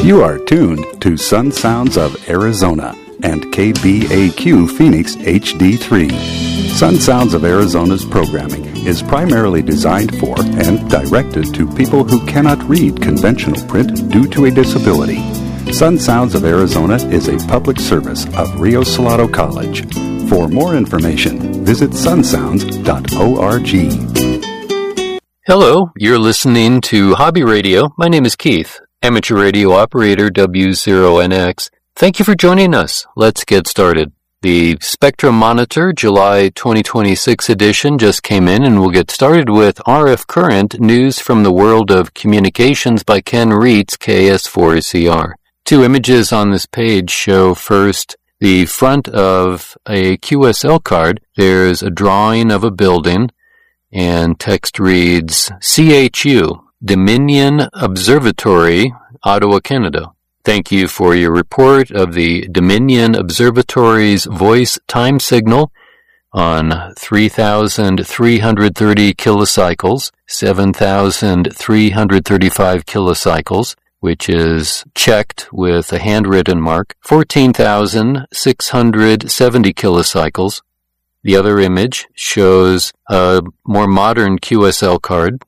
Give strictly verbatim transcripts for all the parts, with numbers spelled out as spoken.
You are tuned to Sun Sounds of Arizona and K B A Q Phoenix H D three. Sun Sounds of Arizona's programming is primarily designed for and directed to people who cannot read conventional print due to a disability. Sun Sounds of Arizona is a public service of Rio Salado College. For more information, visit sun sounds dot org. Hello, you're listening to Hobby Radio. My name is Keith, amateur radio operator W zero N X. Thank you for joining us. Let's get started. The Spectrum Monitor July twenty twenty-six edition just came in, and we'll get started with R F Current News from the World of Communications by Ken Reitz, K S four Z R. Two images on this page show first the front of a Q S L card. There's a drawing of a building, and text reads, C H U, Dominion Observatory, Ottawa, Canada. Thank you for your report of the Dominion Observatory's voice time signal on three thousand three hundred thirty kilocycles, seven thousand three hundred thirty-five kilocycles, which is checked with a handwritten mark, fourteen thousand six hundred seventy kilocycles. The other image shows a more modern Q S L card,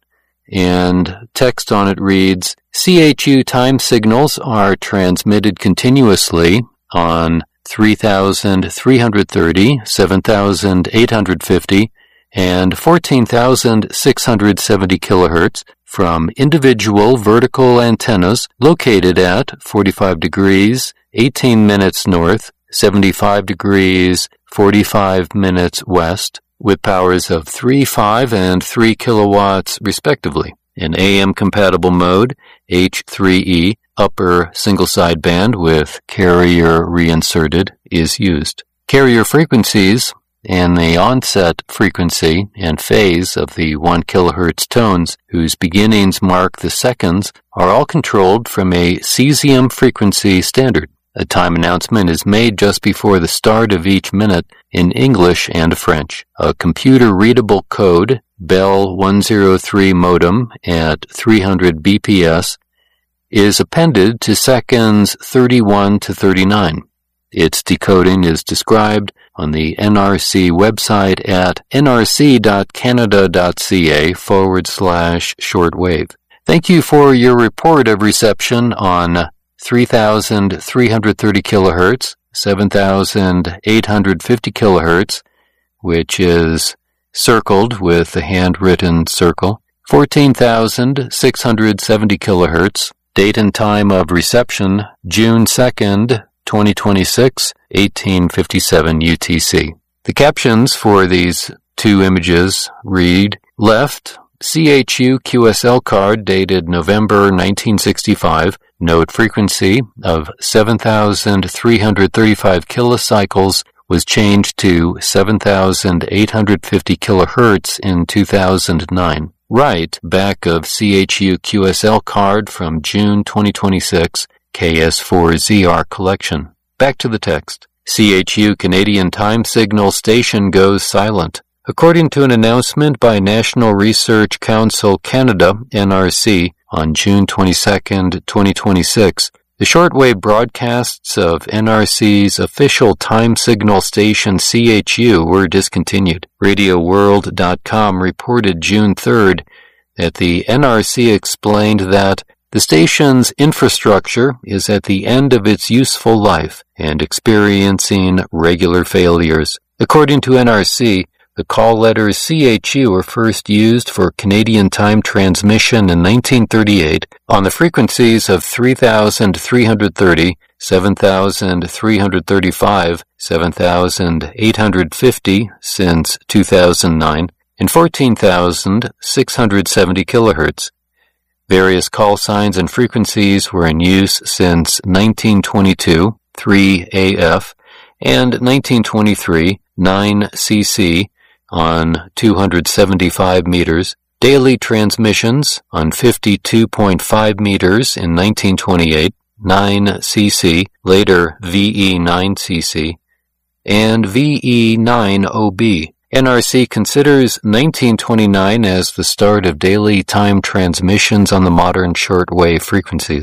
and text on it reads, C H U time signals are transmitted continuously on three thousand three hundred thirty, seven thousand eight hundred fifty, and fourteen thousand six hundred seventy kilohertz from individual vertical antennas located at forty-five degrees, eighteen minutes north, seventy-five degrees, forty-five minutes west, with powers of three, five, and three kilowatts respectively. In A M-compatible mode, H three E, upper single sideband with carrier reinserted, is used. Carrier frequencies and the onset frequency and phase of the one kilohertz tones, whose beginnings mark the seconds, are all controlled from a cesium frequency standard. A time announcement is made just before the start of each minute in English and French. A computer-readable code, Bell one oh three modem at three hundred B P S, is appended to seconds thirty-one to thirty-nine. Its decoding is described on the N R C website at nrc.canada.ca forward slash shortwave. Thank you for your report of reception on three thousand three hundred thirty kilohertz, seven thousand eight hundred fifty kilohertz, which is circled with a handwritten circle, fourteen thousand six hundred seventy kilohertz, date and time of reception, June second, twenty twenty-six, eighteen fifty-seven U T C. The captions for these two images read, left, C H U Q S L card dated November nineteen sixty-five, node frequency of seven thousand three hundred thirty-five kilocycles was changed to seven thousand eight hundred fifty kilohertz in two thousand nine. Right, back of C H U Q S L card from June twenty twenty-six, K S four Z R collection. Back to the text. C H U Canadian time signal station goes silent. According to an announcement by National Research Council Canada, N R C, on June twenty-second, twenty twenty-six, the shortwave broadcasts of N R C's official time signal station C H U were discontinued. radio world dot com reported June third that the N R C explained that the station's infrastructure is at the end of its useful life and experiencing regular failures. According to N R C, the call letters C H U were first used for Canadian time transmission in nineteen thirty-eight on the frequencies of three thousand three hundred thirty, seven thousand three hundred thirty-five, seven thousand eight hundred fifty since two thousand nine, and fourteen thousand six hundred seventy kilohertz. Various call signs and frequencies were in use since nineteen twenty-two, three A F, and nineteen twenty-three, nine C C, on two hundred seventy-five meters, daily transmissions on fifty-two point five meters in nineteen twenty-eight, nine C C, later V E nine C C, and V E nine O B. N R C considers nineteen twenty-nine as the start of daily time transmissions on the modern shortwave frequencies.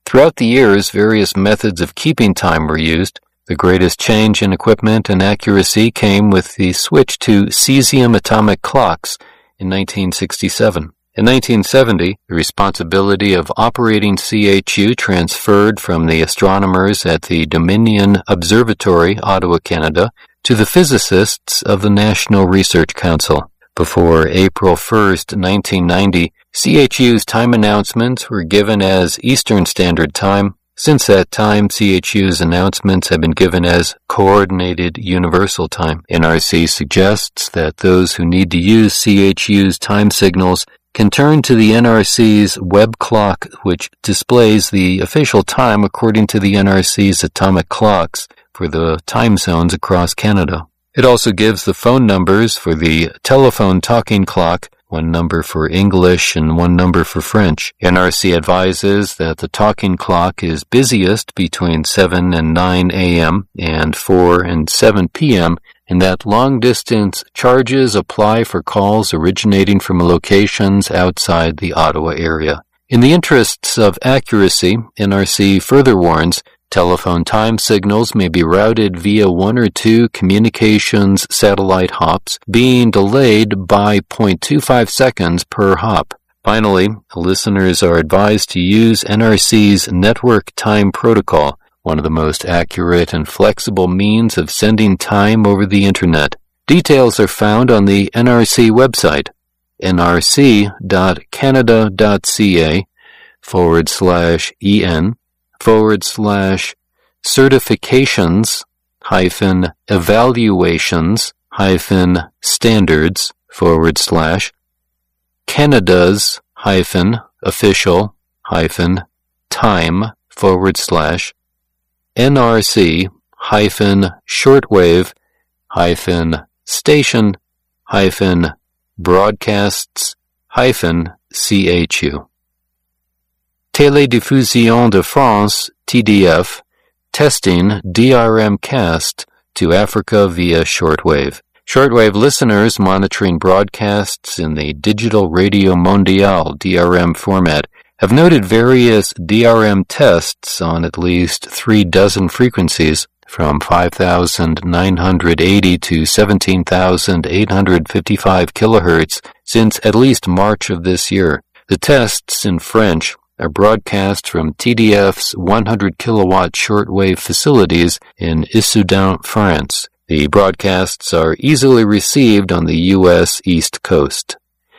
Throughout the years, various methods of keeping time were used. The greatest change in equipment and accuracy came with the switch to cesium atomic clocks in nineteen sixty-seven. In nineteen seventy, the responsibility of operating C H U transferred from the astronomers at the Dominion Observatory, Ottawa, Canada, to the physicists of the National Research Council. Before April first, nineteen ninety, C H U's time announcements were given as Eastern Standard Time. Since that time, C H U's announcements have been given as Coordinated Universal Time. N R C suggests that those who need to use C H U's time signals can turn to the N R C's web clock, which displays the official time according to the N R C's atomic clocks for the time zones across Canada. It also gives the phone numbers for the telephone talking clock, one number for English and one number for French. N R C advises that the talking clock is busiest between seven and nine a.m. and four and seven p.m., and that long-distance charges apply for calls originating from locations outside the Ottawa area. In the interests of accuracy, N R C further warns telephone time signals may be routed via one or two communications satellite hops, being delayed by zero point two five seconds per hop. Finally, listeners are advised to use N R C's Network Time Protocol, one of the most accurate and flexible means of sending time over the Internet. Details are found on the N R C website, nrc.canada.ca forward slash en forward slash certifications hyphen evaluations hyphen standards forward slash Canada's hyphen official hyphen time forward slash NRC hyphen shortwave hyphen station hyphen broadcasts hyphen CHU. Télédiffusion de France, T D F, testing D R M cast to Africa via shortwave. Shortwave listeners monitoring broadcasts in the Digital Radio Mondiale D R M format have noted various D R M tests on at least three dozen frequencies, from five thousand nine hundred eighty to seventeen thousand eight hundred fifty-five kilohertz since at least March of this year. The tests in French are broadcast from T D F's one hundred kilowatt shortwave facilities in Issoudun, France. The broadcasts are easily received on the U S East Coast.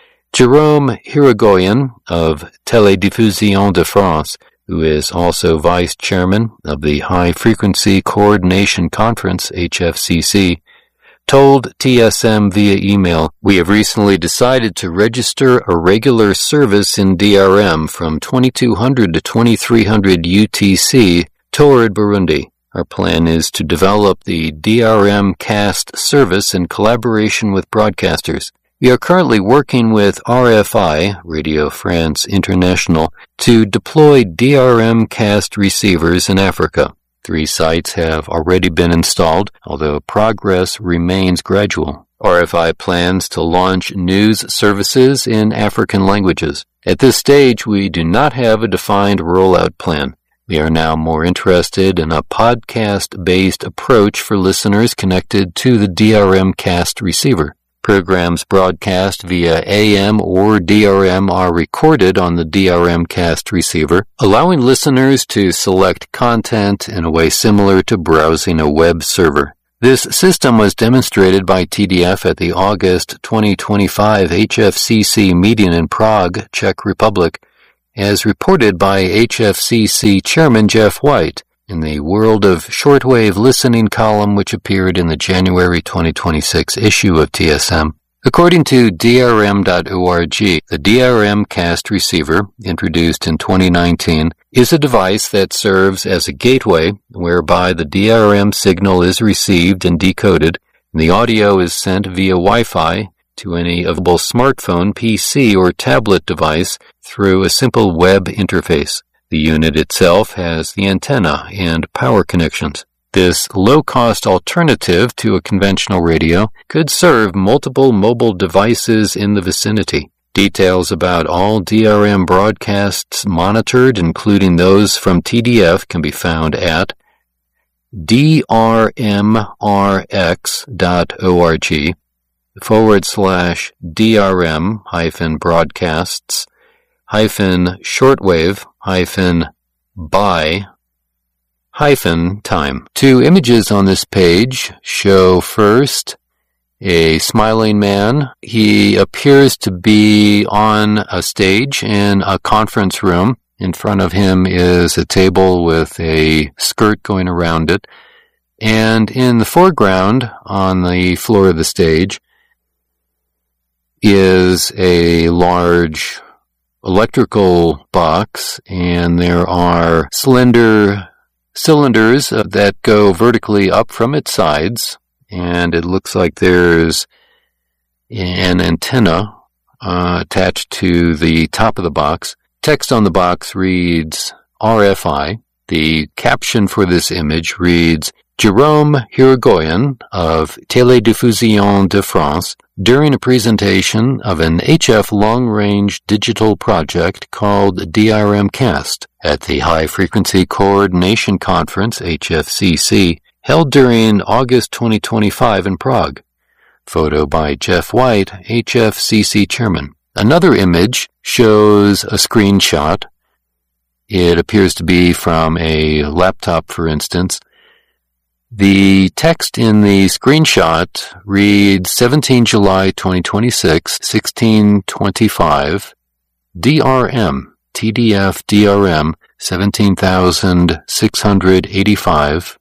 Jerome Hirigoyen of Télédiffusion de France, who is also vice chairman of the High Frequency Coordination Conference, H F C C, told T S M via email, "We have recently decided to register a regular service in D R M from twenty-two hundred to twenty-three hundred U T C toward Burundi. Our plan is to develop the D R M cast service in collaboration with broadcasters. We are currently working with R F I, Radio France International, to deploy D R M cast receivers in Africa. Three sites have already been installed, although progress remains gradual. R F I plans to launch news services in African languages. At this stage, we do not have a defined rollout plan. We are now more interested in a podcast-based approach for listeners connected to the D R M cast receiver. Programs broadcast via A M or D R M are recorded on the D R M cast receiver, allowing listeners to select content in a way similar to browsing a web server. This system was demonstrated by T D F at the August twenty twenty-five H F C C meeting in Prague, Czech Republic, as reported by H F C C Chairman Jeff White in the World of Shortwave Listening column, which appeared in the January twenty twenty-six issue of T S M. According to D R M dot org, the D R M cast receiver, introduced in twenty nineteen, is a device that serves as a gateway whereby the D R M signal is received and decoded, and the audio is sent via Wi-Fi to any available smartphone, P C, or tablet device through a simple web interface. The unit itself has the antenna and power connections. This low-cost alternative to a conventional radio could serve multiple mobile devices in the vicinity. Details about all D R M broadcasts monitored, including those from T D F, can be found at d r m r x dot org forward slash DRM hyphen broadcasts hyphen shortwave hyphen by hyphen time. Two images on this page show first a smiling man. He appears to be on a stage in a conference room. In front of him is a table with a skirt going around it. And in the foreground, on the floor of the stage, is a large electrical box, and there are slender cylinders that go vertically up from its sides. And it looks like there's an antenna uh, attached to the top of the box. Text on the box reads R F I. The caption for this image reads, Jérôme Hirigoyen of Télédiffusion de France, during a presentation of an H F long-range digital project called D R M Cast at the High Frequency Coordination Conference, H F C C, held during August twenty twenty-five in Prague. Photo by Jeff White, H F C C chairman. Another image shows a screenshot. It appears to be from a laptop, for instance. The text in the screenshot reads seventeenth of July twenty twenty-six, sixteen twenty-five, D R M, T D F D R M, seventeen thousand six hundred eighty-five,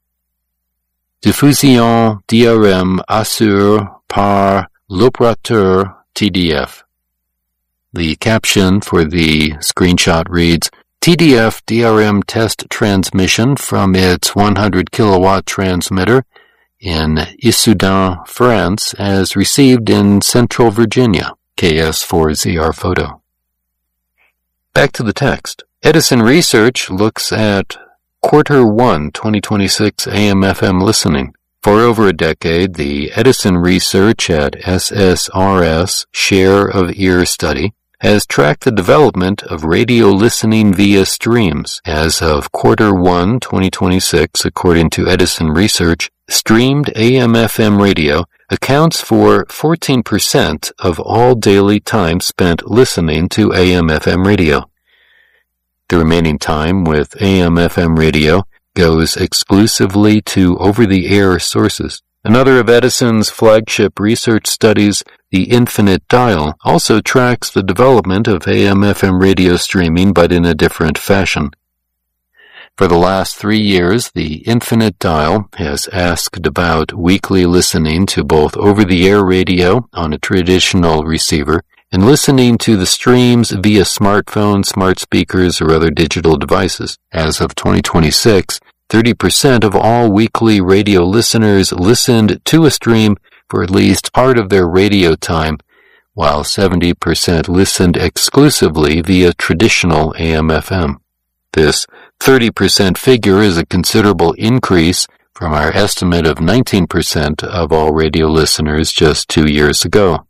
Diffusion D R M assure par l'opérateur T D F. The caption for the screenshot reads, T D F D R M test transmission from its one hundred kilowatt transmitter in Issoudun, France, as received in Central Virginia, K S four Z R photo. Back to the text. Edison Research looks at Quarter one, twenty twenty-six A M F M listening. For over a decade, the Edison Research at S S R S Share of Ear Study has tracked the development of radio listening via streams. As of Quarter one, twenty twenty-six, according to Edison Research, streamed A M F M radio accounts for fourteen percent of all daily time spent listening to A M F M radio. The remaining time with A M F M radio goes exclusively to over-the-air sources. Another of Edison's flagship research studies, the Infinite Dial, also tracks the development of A M F M radio streaming, but in a different fashion. For the last three years, the Infinite Dial has asked about weekly listening to both over-the-air radio on a traditional receiver and listening to the streams via smartphone, smart speakers, or other digital devices. As of twenty twenty-six, thirty percent of all weekly radio listeners listened to a stream for at least part of their radio time, while seventy percent listened exclusively via traditional A M F M. This thirty percent figure is a considerable increase from our estimate of nineteen percent of all radio listeners just two years ago.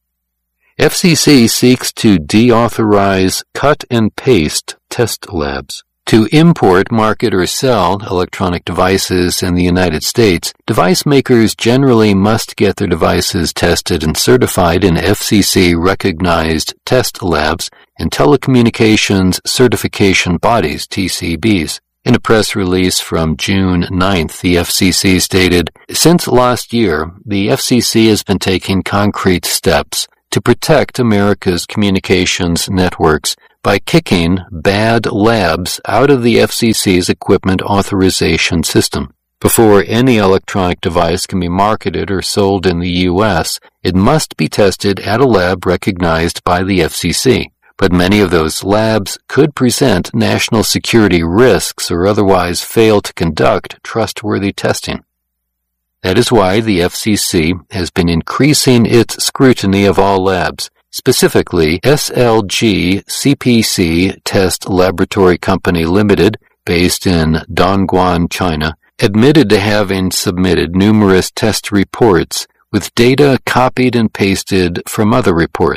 F C C seeks to deauthorize cut-and-paste test labs. To import, market, or sell electronic devices in the United States, device makers generally must get their devices tested and certified in F C C-recognized test labs and telecommunications certification bodies, T C Bs. In a press release from June ninth, the F C C stated, "Since last year, the F C C has been taking concrete steps to protect America's communications networks by kicking bad labs out of the F C C's equipment authorization system. Before any electronic device can be marketed or sold in the U S, it must be tested at a lab recognized by the F C C. But many of those labs could present national security risks or otherwise fail to conduct trustworthy testing. That is why the F C C has been increasing its scrutiny of all labs. Specifically, S L G C P C Test Laboratory Company Limited, based in Dongguan, China, admitted to having submitted numerous test reports with data copied and pasted from other reports.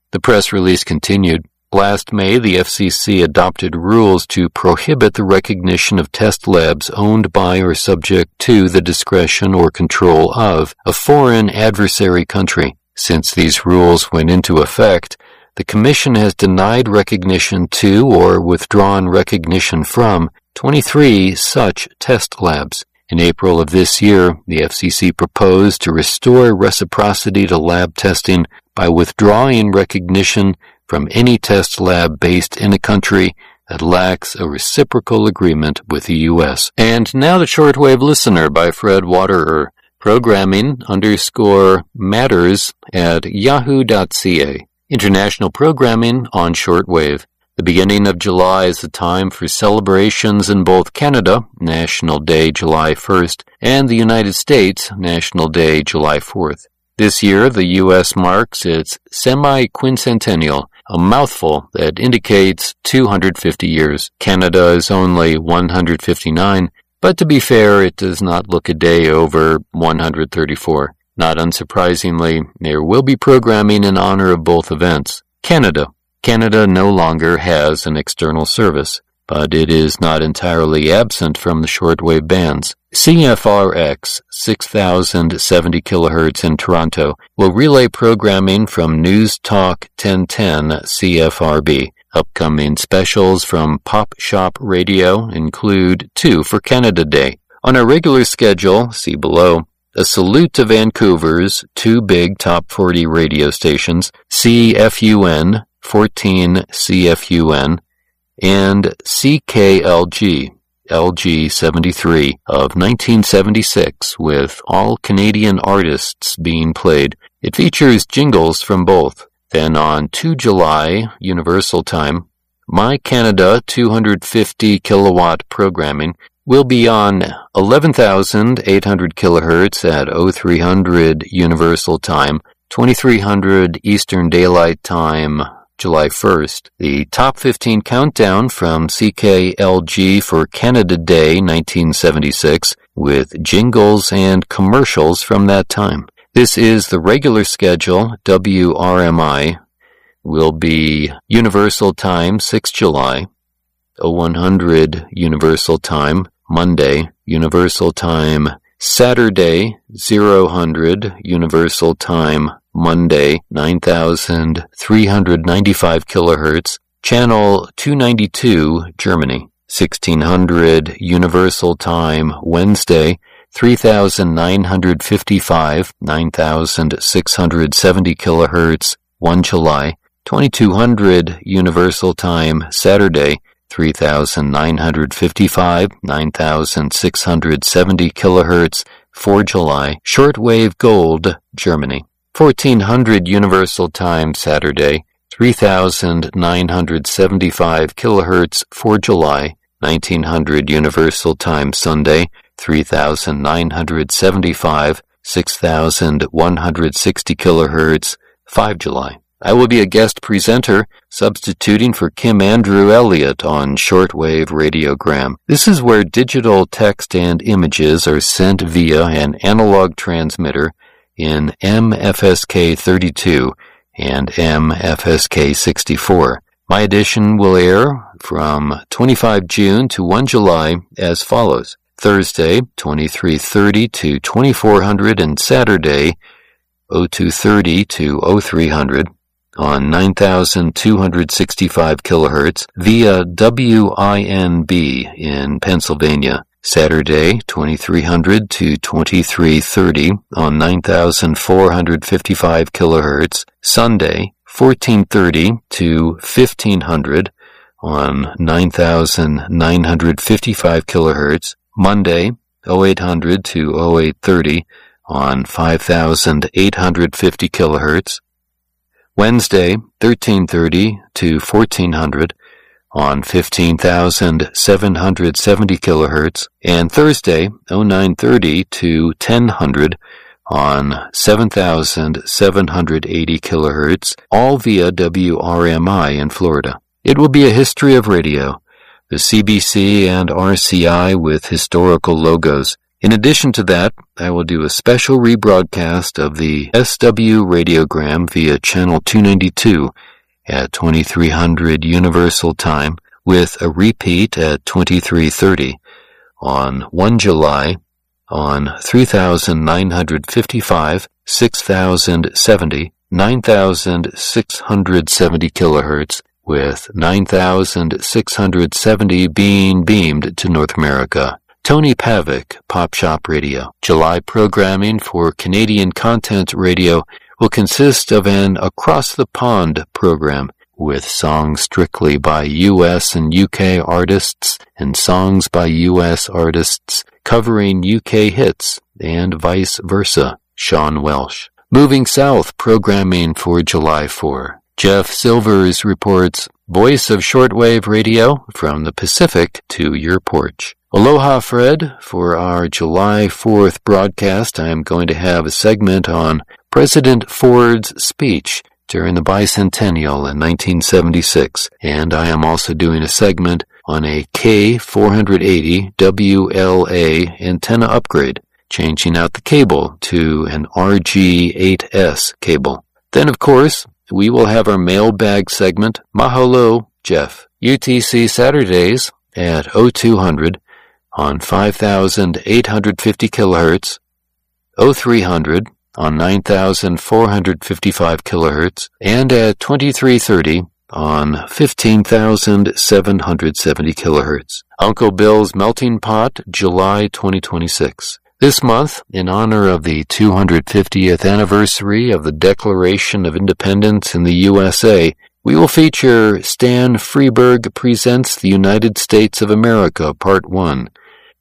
The press release continued, "Last May, the F C C adopted rules to prohibit the recognition of test labs owned by or subject to the discretion or control of a foreign adversary country. Since these rules went into effect, the Commission has denied recognition to or withdrawn recognition from twenty-three such test labs. In April of this year, the F C C proposed to restore reciprocity to lab testing by withdrawing recognition from any test lab based in a country that lacks a reciprocal agreement with the U S And now the Shortwave Listener by Fred Waterer. Programming underscore matters at yahoo dot c a. International programming on shortwave. The beginning of July is the time for celebrations in both Canada, National Day July first, and the United States, National Day July fourth. This year, the U S marks its semi-quincentennial, a mouthful that indicates two hundred fifty years. Canada is only one hundred fifty-nine, but to be fair, it does not look a day over one hundred thirty-four. Not unsurprisingly, there will be programming in honor of both events. Canada. Canada no longer has an external service, but it is not entirely absent from the shortwave bands. C F R X six thousand seventy kilohertz in Toronto will relay programming from News Talk ten ten C F R B. Upcoming specials from Pop Shop Radio include two for Canada Day. On our regular schedule, see below, a salute to Vancouver's two big top forty radio stations, C F U N, fourteen C F U N, and C K L G, L G seventy-three of nineteen seventy-six, with all Canadian artists being played. It features jingles from both. Then on the second of July, Universal Time, My Canada two hundred fifty kilowatt programming will be on eleven thousand eight hundred kilohertz at oh three hundred Universal Time, twenty-three hundred Eastern Daylight Time, July first. The Top fifteen Countdown from C K L G for Canada Day nineteen seventy-six, with jingles and commercials from that time. This is the regular schedule. W R M I will be Universal Time sixth of July, oh one hundred Universal Time, Monday, Universal Time, Saturday, zero hundred Universal Time, Monday, nine thousand three hundred ninety-five kilohertz, channel two ninety-two, Germany, sixteen hundred Universal Time, Wednesday, three thousand nine hundred fifty-five, nine thousand six hundred seventy kilohertz, first of July, twenty-two hundred Universal Time, Saturday, three thousand nine hundred fifty-five, nine thousand six hundred seventy kilohertz, fourth of July, shortwave gold, Germany, fourteen hundred Universal Time, Saturday, three thousand nine hundred seventy-five kilohertz, fourth of July, nineteen hundred Universal Time, Sunday, three thousand nine hundred seventy-five, six thousand one hundred sixty kilohertz, fifth of July. I will be a guest presenter, substituting for Kim Andrew Elliott on Shortwave Radiogram. This is where digital text and images are sent via an analog transmitter in M F S K thirty-two and M F S K sixty-four. My edition will air from twenty-fifth of June to first of July as follows. Thursday, twenty-three thirty to twenty-four hundred, and Saturday, oh two thirty to oh three hundred. On nine thousand two hundred sixty-five kilohertz via W I N B in Pennsylvania. Saturday, twenty-three hundred to twenty-three thirty on nine thousand four hundred fifty-five kilohertz. Sunday, fourteen thirty to fifteen hundred on nine thousand nine hundred fifty-five kilohertz. Monday, oh eight hundred to oh eight thirty on five thousand eight hundred fifty kilohertz. Wednesday, thirteen thirty to fourteen hundred on fifteen thousand seven hundred seventy kilohertz, and Thursday, oh nine thirty to ten hundred on seven thousand seven hundred eighty kilohertz, all via W R M I in Florida. It will be a history of radio, the C B C and R C I with historical logos, In addition to that, I will do a special rebroadcast of the S W radiogram via channel two ninety-two at twenty-three hundred Universal Time, with a repeat at twenty-three thirty on the first of July on three thousand nine hundred fifty-five, six thousand seventy, nine thousand six hundred seventy kilohertz, with nine thousand six hundred seventy being beamed to North America. Tony Pavik, Pop Shop Radio. July programming for Canadian Content Radio will consist of an across-the-pond program with songs strictly by U S and U K artists and songs by U S artists covering U K hits and vice versa. Sean Welsh. Moving South programming for July fourth. Jeff Silvers reports Voice of Shortwave Radio from the Pacific to your porch. Aloha Fred, for our July fourth broadcast, I am going to have a segment on President Ford's speech during the bicentennial in nineteen seventy-six, and I am also doing a segment on a K four eighty W L A antenna upgrade, changing out the cable to an R G eight S cable. Then, of course, we will have our mailbag segment, Mahalo, Jeff. U T C Saturdays at oh two hundred on five thousand eight hundred fifty kilohertz, oh three hundred on nine thousand four hundred fifty-five kilohertz, and at twenty-three thirty on fifteen thousand seven hundred seventy kilohertz. Uncle Bill's Melting Pot, July twenty twenty-six. This month, in honor of the two hundred fiftieth anniversary of the Declaration of Independence in the U S A, we will feature Stan Freberg Presents the United States of America, Part one.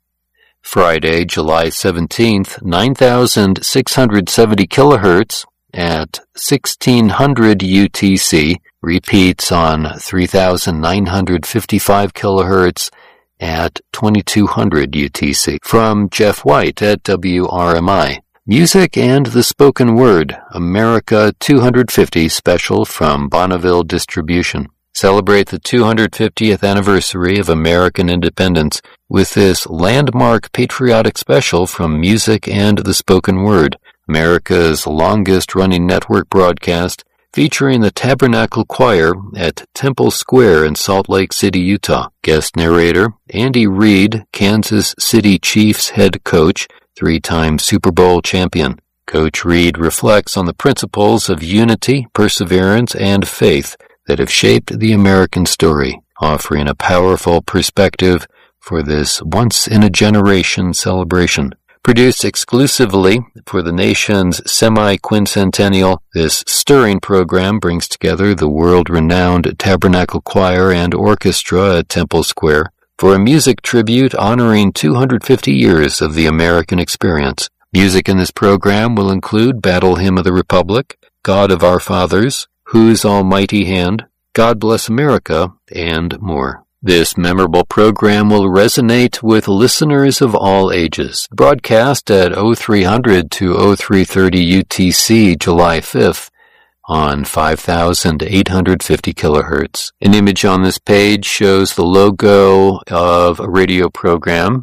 Friday, July seventeenth, nine thousand six hundred seventy kilohertz at sixteen hundred U T C, repeats on three thousand nine hundred fifty-five kilohertz at twenty-two hundred U T C. From Jeff White at W R M I. Music and the Spoken Word, America two hundred fifty special from Bonneville Distribution. Celebrate the two hundred fiftieth anniversary of American independence with this landmark patriotic special from Music and the Spoken Word, America's longest-running network broadcast, featuring the Tabernacle Choir at Temple Square in Salt Lake City, Utah. Guest narrator, Andy Reid, Kansas City Chiefs head coach, three-time Super Bowl champion. Coach Reid reflects on the principles of unity, perseverance, and faith that have shaped the American story, offering a powerful perspective for this once-in-a-generation celebration. Produced exclusively for the nation's semi-quincentennial, this stirring program brings together the world-renowned Tabernacle Choir and Orchestra at Temple Square for a music tribute honoring two hundred fifty years of the American experience. Music in this program will include Battle Hymn of the Republic, God of Our Fathers, Whose Almighty Hand, God Bless America, and more. This memorable program will resonate with listeners of all ages. Broadcast at oh three hundred to oh three thirty U T C July fifth on five thousand eight hundred fifty kilohertz. An image on this page shows the logo of a radio program.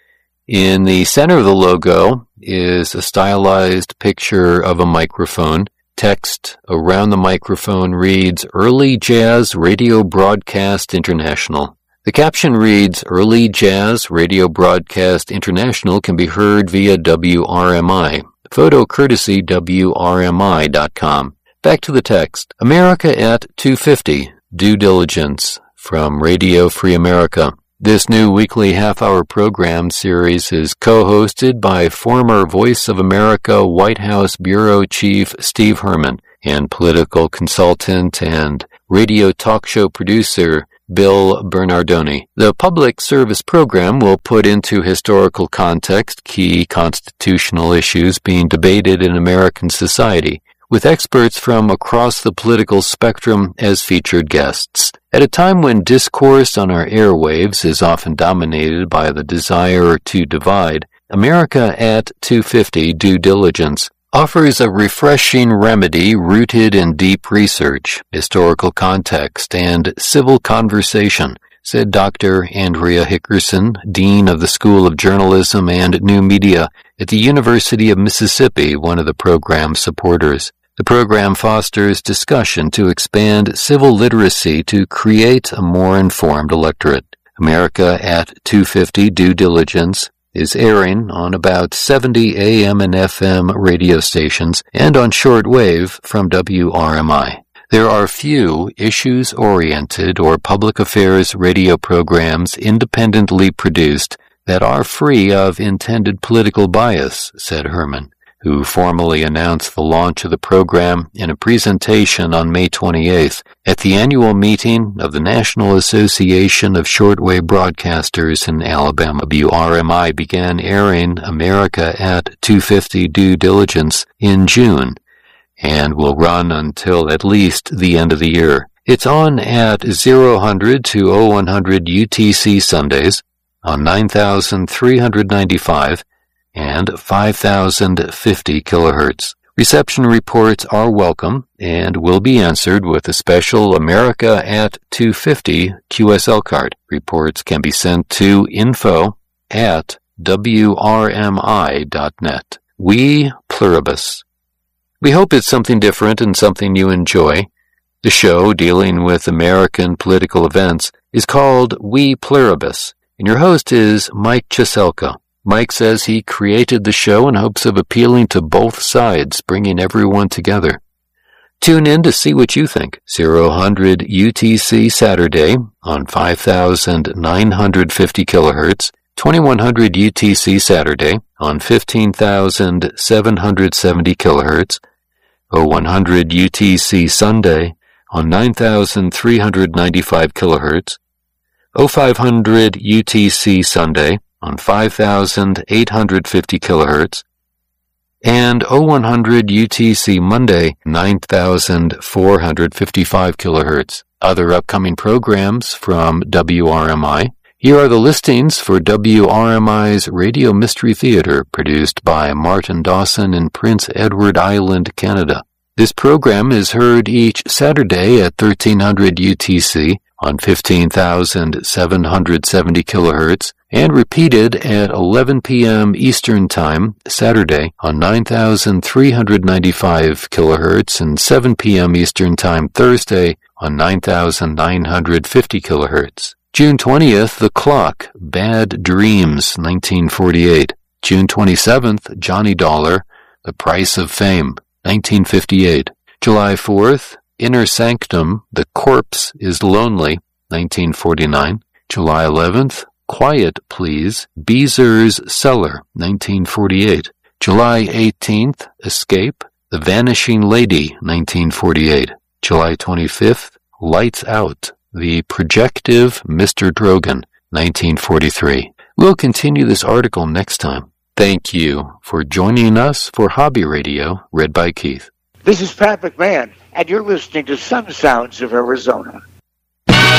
In the center of the logo is a stylized picture of a microphone. Text around the microphone reads, Early Jazz Radio Broadcast International. The caption reads, Early Jazz Radio Broadcast International can be heard via W R M I. Photo courtesy W R M I dot com. Back to the text. America at two fifty. Due Diligence from Radio Free America. This new weekly half-hour program series is co-hosted by former Voice of America White House Bureau Chief Steve Herman and political consultant and radio talk show producer Bill Bernardoni. The public service program will put into historical context key constitutional issues being debated in American society, with experts from across the political spectrum as featured guests. At a time when discourse on our airwaves is often dominated by the desire to divide, America at two fifty Due Diligence offers a refreshing remedy rooted in deep research, historical context, and civil conversation, said Doctor Andrea Hickerson, Dean of the School of Journalism and New Media at the University of Mississippi, one of the program's supporters. The program fosters discussion to expand civil literacy to create a more informed electorate. America at two fifty Due Diligence is airing on about seventy A M and F M radio stations and on shortwave from W R M I. There are few issues-oriented or public affairs radio programs independently produced that are free of intended political bias, said Herman, who formally announced the launch of the program in a presentation on May twenty-eighth at the annual meeting of the National Association of Shortwave Broadcasters in Alabama. W R M I began airing America at two fifty Due Diligence in June and will run until at least the end of the year. It's on at zero hundred to oh one hundred U T C Sundays on nine thousand three hundred ninety-five and five thousand fifty kilohertz. Reception reports are welcome and will be answered with a special America at two fifty Q S L card. Reports can be sent to info at W R M I dot net. We Pluribus. We hope it's something different and something you enjoy. The show dealing with American political events is called We Pluribus, and your host is Mike Chiselka. Mike says he created the show in hopes of appealing to both sides, bringing everyone together. Tune in to see what you think. zero hundred U T C Saturday on five thousand nine hundred fifty kilohertz, twenty-one hundred U T C Saturday on fifteen thousand seven hundred seventy kilohertz, oh one hundred U T C Sunday on nine thousand three hundred ninety-five kilohertz, oh five hundred U T C Sunday on five thousand eight hundred fifty kilohertz, and oh one hundred U T C Monday, nine thousand four hundred fifty-five kilohertz. Other upcoming programs from W R M I. Here are the listings for W R M I's Radio Mystery Theater, produced by Martin Dawson in Prince Edward Island, Canada. This program is heard each Saturday at thirteen hundred U T C on fifteen thousand seven hundred seventy kilohertz, and repeated at eleven p.m. Eastern Time, Saturday, on nine thousand three hundred ninety-five kilohertz, and seven p.m. Eastern Time, Thursday, on nine thousand nine hundred fifty kilohertz. June twentieth, The Clock, Bad Dreams, nineteen forty-eight. June twenty-seventh, Johnny Dollar, The Price of Fame, nineteen fifty-eight. July fourth, Inner Sanctum, The Corpse is Lonely, nineteen forty-nine. July eleventh, Quiet Please, Beezer's Cellar, nineteen forty-eight. July eighteenth, Escape, The Vanishing Lady, nineteen forty-eight. July twenty-fifth, Lights Out, The Projective Mister Drogan, nineteen forty-three. We'll continue this article next time. Thank you for joining us for Hobby Radio, read by Keith. This is Pat McMahon, and you're listening to Sun Sounds of Arizona.